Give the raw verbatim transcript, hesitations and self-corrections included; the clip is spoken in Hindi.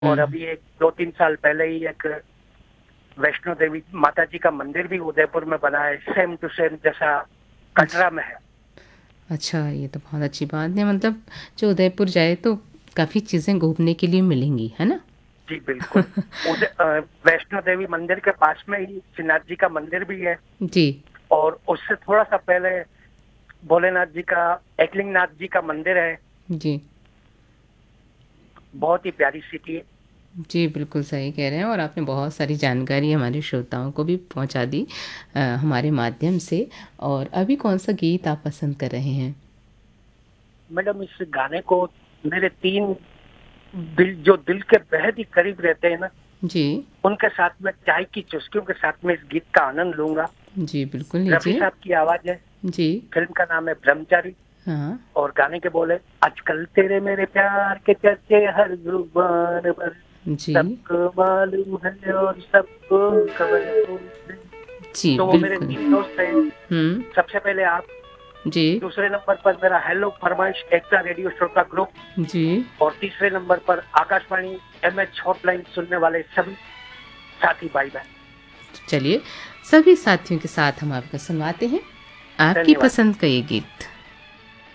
और हम्म। अभी एक दो तीन साल पहले ही एक वैष्णो देवी माता जी का मंदिर भी उदयपुर में बना है, सेम टू सेम जैसा अच्छा। कटरा में है। अच्छा, ये तो बहुत अच्छी बात है, मतलब जो उदयपुर जाए तो काफ़ी चीज़ें घूमने के लिए मिलेंगी, है ना? जी बिल्कुल। उदय अ, वैष्णो देवी मंदिर के पास में ही श्रीनाथ जी का मंदिर भी है, जी। और उससे थोड़ा सा पहले भोलेनाथ जी का, एकलिंगनाथ जी का मंदिर है। जी। बहुत ही प्यारी सिटी है। जी, बिल्कुल सही कह रहे हैं और आपने बहुत सारी जानकारी हमारे श्रोताओं को भी पहुँचा दी अ, हमारे माध्यम से। और अभी कौन-सा गीत आप पसंद कर रहे हैं? मैडम इस गाने को मेरे तीन दिल जो दिल के बेहद ही करीब रहते हैं ना, जी। उनके साथ में चाय की चुस्कियों के साथ में इस गीत का आनंद लूंगा। जी, बिल्कुल रफी लीजिए। साहब की आवाज है, जी। फिल्म का नाम है ब्रह्मचारी, हाँ। और गाने के बोले, आजकल तेरे मेरे प्यार के चर्चे हर जुबान पर, जी। सबको मालूम है और सबको खबर है। जी, तो वो मेरे बिल्कुल। तीन दोस्त हैं। हुँ। सबसे पहले आप, जी। दूसरे नंबर पर मेरा हेलो फरमाइश एकता रेडियो श्रोता ग्रुप, जी। और तीसरे नंबर पर आकाशवाणी एमएच हॉटलाइन सुनने वाले सभी साथी भाई बहन। चलिए, सभी साथियों के साथ हम आपको सुनवाते हैं, आपकी धन्यवाद। पसंद का ये गीत।